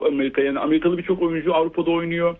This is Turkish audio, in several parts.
Amerika. Yani Amerikalı birçok oyuncu Avrupa'da oynuyor.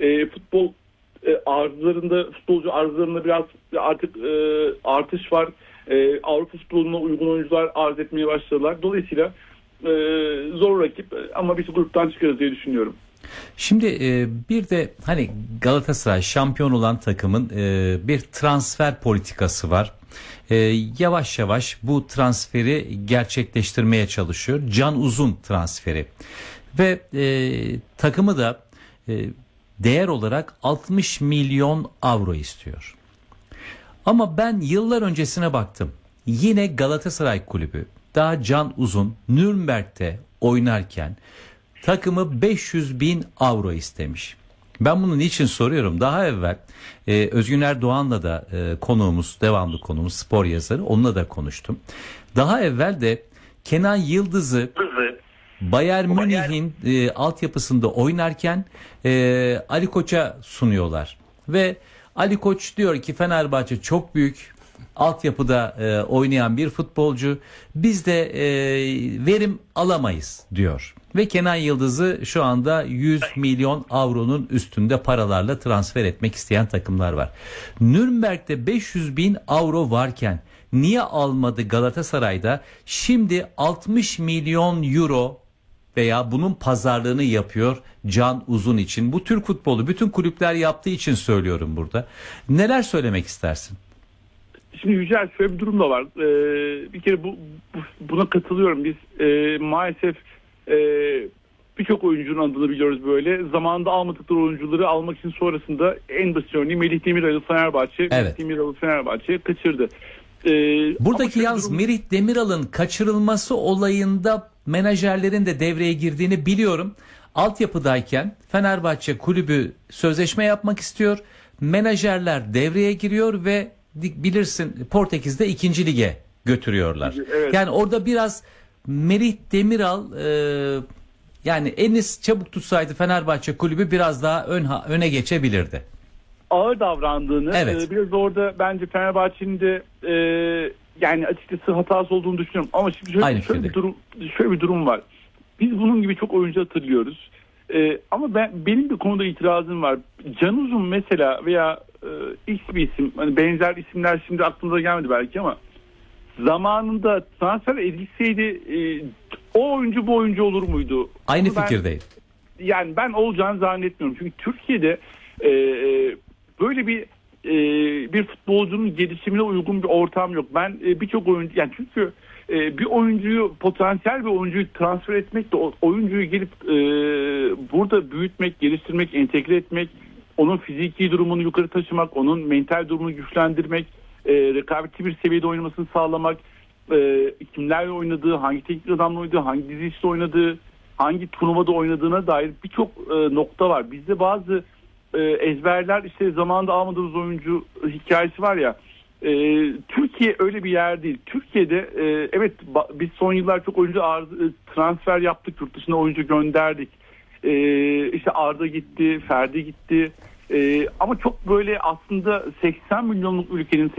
Futbolcu arzlarında biraz artık artış var. Avrupa futboluna uygun oyuncular arz etmeye başladılar. Dolayısıyla zor rakip ama biz gruptan çıkarız diye düşünüyorum. Şimdi bir de hani Galatasaray şampiyon olan takımın bir transfer politikası var. Yavaş yavaş bu transferi gerçekleştirmeye çalışıyor. Can Uzun transferi ve takımı da değer olarak 60 milyon avro istiyor. Ama ben yıllar öncesine baktım. Yine Galatasaray kulübü daha Can Uzun Nürnberg'te oynarken takımı 500 bin avro istemiş. Ben bunu niçin soruyorum? Daha evvel Özgün Erdoğan'la da devamlı konuğumuz spor yazarı, onunla da konuştum. Daha evvel de Kenan Yıldız'ı Bayern Münih'in altyapısında oynarken Ali Koç'a sunuyorlar. Ve Ali Koç diyor ki Fenerbahçe çok büyük altyapıda oynayan bir futbolcu, biz de verim alamayız diyor. Ve Kenan Yıldız'ı şu anda 100 milyon avronun üstünde paralarla transfer etmek isteyen takımlar var. Nürnberg'de 500 bin avro varken niye almadı Galatasaray'da? Şimdi 60 milyon euro veya bunun pazarlığını yapıyor Can Uzun için. Bu Türk futbolu bütün kulüpler yaptığı için söylüyorum burada. Neler söylemek istersin? Şimdi Yücel, şöyle bir durum da var. Bir kere buna katılıyorum. Biz maalesef birçok oyuncunun adını biliyoruz böyle. Zamanında almadıkları oyuncuları almak için sonrasında en basit örneği Melih Demiral'ı Fenerbahçe'ye kaçırdı. Buradaki yalnız Melih Demiral'ın kaçırılması olayında menajerlerin de devreye girdiğini biliyorum. Altyapıdayken Fenerbahçe kulübü sözleşme yapmak istiyor. Menajerler devreye giriyor ve bilirsin Portekiz'de 2. lige götürüyorlar. Evet. Yani orada biraz Melih Demiral yani Enis çabuk tutsaydı Fenerbahçe kulübü biraz daha öne geçebilirdi. Ağır davrandığını, evet. Biraz orada bence Fenerbahçe'nin de yani açıkçası hatası olduğunu düşünüyorum. Ama şimdi şöyle bir durum var. Biz bunun gibi çok oyuncu hatırlıyoruz. Ama benim de konuda itirazım var. Can Uzun mesela veya X bir isim, hani benzer isimler şimdi aklımıza gelmedi belki ama zamanında transfer edilseydi o oyuncu bu oyuncu olur muydu? Aynı fikirdeyim. Yani ben olacağını zannetmiyorum. Çünkü Türkiye'de böyle bir futbolcunun gelişimine uygun bir ortam yok. Ben birçok oyuncu, yani çünkü bir oyuncuyu, potansiyel bir oyuncuyu transfer etmek de oyuncuyu gelip burada büyütmek, geliştirmek, entegre etmek, onun fiziki durumunu yukarı taşımak, onun mental durumunu güçlendirmek, rekabetçi bir seviyede oynamasını sağlamak, kimlerle oynadığı, hangi teknik adamla oynadığı, hangi dizi işte oynadığı, hangi turnuvada oynadığına dair birçok nokta var. Bizde bazı ezberler, işte zamanında almadığımız oyuncu hikayesi var ya, Türkiye öyle bir yer değil. Türkiye'de evet biz son yıllar çok oyuncu transfer yaptık, yurt dışına oyuncu gönderdik. İşte Arda gitti, Ferdi gitti. Ama çok böyle aslında 80 milyonluk ülkenin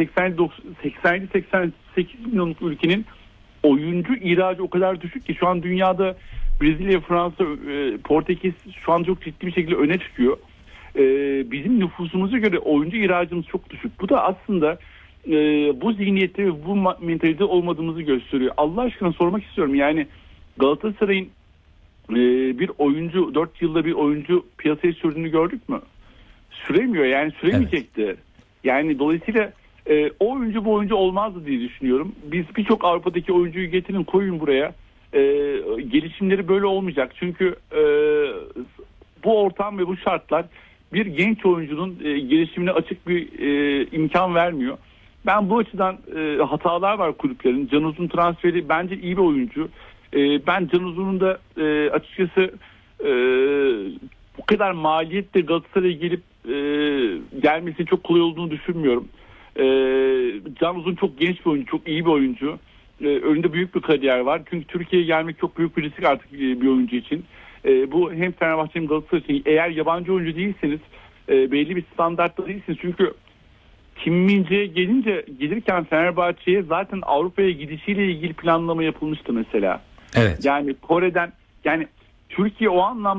87-88 milyonluk ülkenin oyuncu ihracı o kadar düşük ki şu an dünyada Brezilya, Fransa, Portekiz şu an çok ciddi bir şekilde öne çıkıyor. Bizim nüfusumuza göre oyuncu ihracımız çok düşük. Bu da aslında bu zihniyette ve bu mentalite olmadığımızı gösteriyor. Allah aşkına sormak istiyorum. Yani Galatasaray'ın bir oyuncu 4 yılda bir oyuncu piyasaya sürdüğünü gördük mü? Süremiyor, yani süremeyecekti. Evet. Yani dolayısıyla o oyuncu bu oyuncu olmazdı diye düşünüyorum. Biz birçok Avrupa'daki oyuncuyu getirin, koyun buraya. Gelişimleri böyle olmayacak. Çünkü bu ortam ve bu şartlar bir genç oyuncunun gelişimine açık bir imkan vermiyor. Ben bu açıdan hatalar var kulüplerin. Can Uzun transferi bence iyi bir oyuncu. Ben Can Uzun'un da açıkçası bu kadar maliyetle Galatasaray'a gelip gelmesi çok kolay olduğunu düşünmüyorum. Can Uzun çok genç bir oyuncu, çok iyi bir oyuncu. Önünde büyük bir kariyer var. Çünkü Türkiye'ye gelmek çok büyük bir risk artık bir oyuncu için. Bu hem Fenerbahçe hem Galatasaray için. Eğer yabancı oyuncu değilseniz, belli bir standartta değilsiniz. Çünkü Kim Min-jae gelirken Fenerbahçe'ye zaten Avrupa'ya gidişiyle ilgili planlama yapılmıştı mesela. Evet. Yani Kore'den, yani Türkiye o anlamda